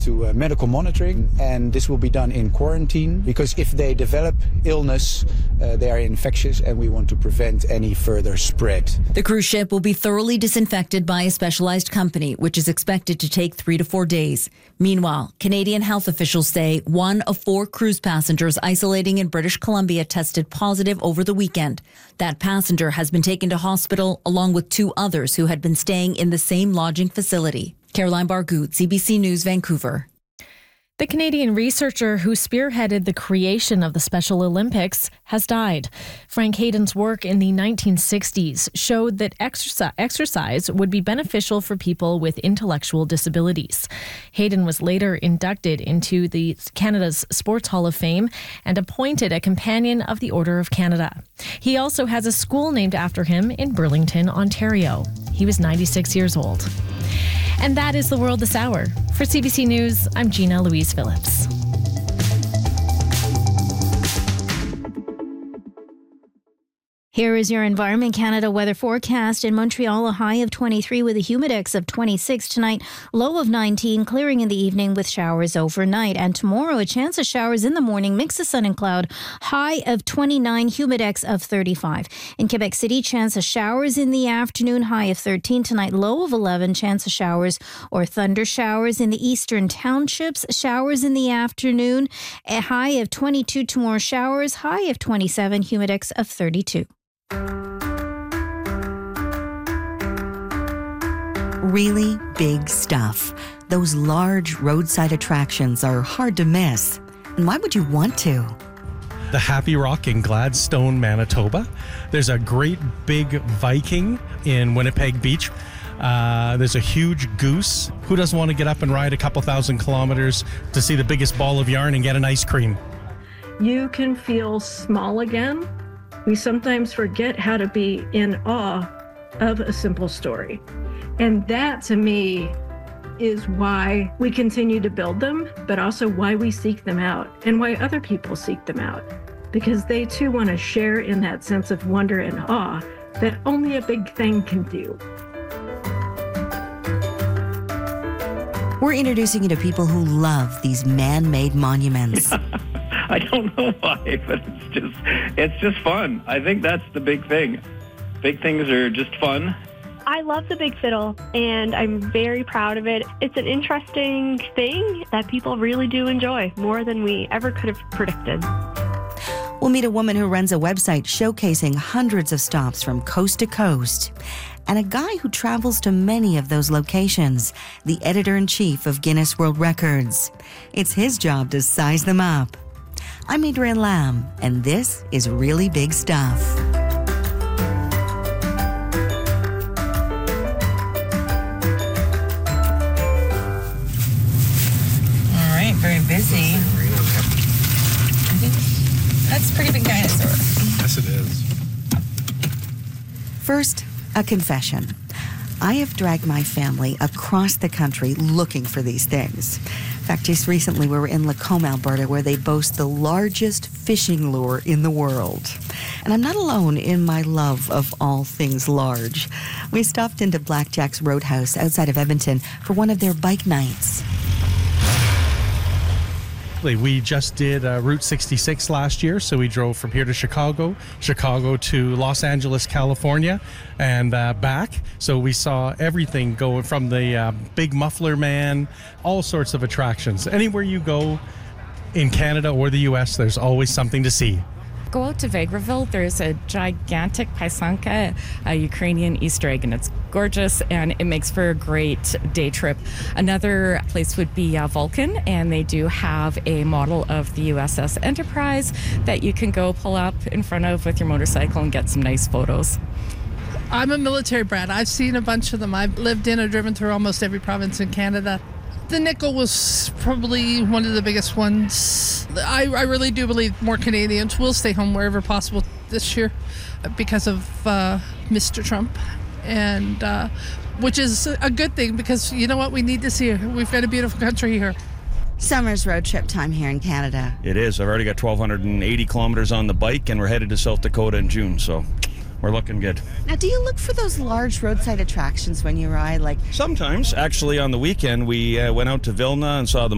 to medical monitoring, and this will be done in quarantine because if they develop illness, they are infectious and we want to prevent any further spread. The cruise ship will be thoroughly disinfected by a specialized company, which is expected to take 3 to 4 days. Meanwhile, Canadian health officials say 1 of 4 cruise passengers isolating in British Columbia tested positive over the weekend. That passenger has been taken to hospital along with 2 others who had been staying in the same lodging facility. Caroline Bargout, CBC News, Vancouver. The Canadian researcher who spearheaded the creation of the Special Olympics has died. Frank Hayden's work in the 1960s showed that exercise would be beneficial for people with intellectual disabilities. Hayden was later inducted into the Canada's Sports Hall of Fame and appointed a Companion of the Order of Canada. He also has a school named after him in Burlington, Ontario. He was 96 years old. And that is the world this hour. For CBC News, I'm Gina Louise Phillips. Here is your Environment Canada weather forecast. In Montreal, a high of 23 with a humidex of 26 tonight, low of 19, clearing in the evening with showers overnight. And tomorrow, a chance of showers in the morning, mix of sun and cloud, high of 29, humidex of 35. In Quebec City, chance of showers in the afternoon, high of 13 tonight, low of 11, chance of showers or thunder showers in the eastern townships, showers in the afternoon, a high of 22 tomorrow, showers, high of 27, humidex of 32. Really big stuff. Those large roadside attractions are hard to miss. And why would you want to? The Happy Rock in Gladstone, Manitoba. There's a great big Viking in Winnipeg Beach. There's a huge goose. Who doesn't want to get up and ride a couple thousand kilometers to see the biggest ball of yarn and get an ice cream? You can feel small again. We sometimes forget how to be in awe of a simple story. And that, to me, is why we continue to build them, but also why we seek them out and why other people seek them out. Because they, too, want to share in that sense of wonder and awe that only a big thing can do. We're introducing you to people who love these man-made monuments. I don't know why, but it's just fun. I think that's the big thing. Big things are just fun. I love the Big Fiddle, and I'm very proud of it. It's an interesting thing that people really do enjoy, more than we ever could have predicted. We'll meet a woman who runs a website showcasing hundreds of stops from coast to coast, and a guy who travels to many of those locations, the editor-in-chief of Guinness World Records. It's his job to size them up. I'm Adrienne Lamb, and this is Really Big Stuff. All right, very busy. I think that's a pretty big dinosaur. Yes, it is. First, a confession. I have dragged my family across the country looking for these things. In fact, just recently we were in Lacombe, Alberta, where they boast the largest fishing lure in the world. And I'm not alone in my love of all things large. We stopped into Blackjack's Roadhouse outside of Edmonton for one of their bike nights. We just did Route 66 last year, so we drove from here to Chicago to Los Angeles, California, and back. So we saw everything going from the Big Muffler Man, all sorts of attractions. Anywhere you go in Canada or the U.S., there's always something to see. Go out to Vegreville. There's a gigantic Pysanka, a Ukrainian Easter egg, and it's gorgeous, and it makes for a great day trip. Another place would be Vulcan, and they do have a model of the USS Enterprise that you can go pull up in front of with your motorcycle and get some nice photos. I'm a military brat. I've seen a bunch of them. I've lived in or driven through almost every province in Canada. The nickel was probably one of the biggest ones. I really do believe more Canadians will stay home wherever possible this year because of Mr. Trump, and which is a good thing because you know what we need to see. We've got a beautiful country here. Summer's road trip time here in Canada. It is. I've already got 1,280 kilometers on the bike, and we're headed to South Dakota in June, so we're looking good. Now, do you look for those large roadside attractions when you ride? Sometimes. Actually, on the weekend, we went out to Vilna and saw the